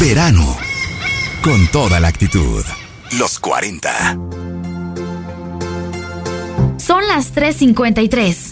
Verano. Con toda la actitud. Los 40. Son las 3:53.